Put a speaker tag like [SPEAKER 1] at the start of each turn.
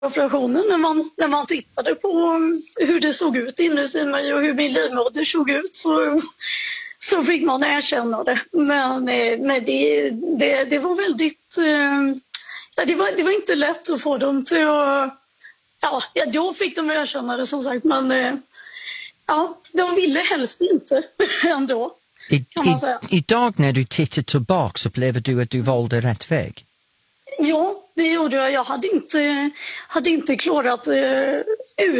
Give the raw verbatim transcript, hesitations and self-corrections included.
[SPEAKER 1] operationen, när man, när man tittade på hur det såg ut inuti mig och hur min livmoder såg ut, så, så fick man erkänna det. Men, men det, det, det var väldigt... Ja, det, var, det var inte lätt att få dem till att... Ja, då fick de erkänna det som sagt, men ja, de ville helst inte ändå, kan man säga.
[SPEAKER 2] I, idag när du tittar tillbaka så upplever du att du valde rätt väg?
[SPEAKER 1] Ja, det gjorde jag. Jag hade inte, hade inte klarat uh,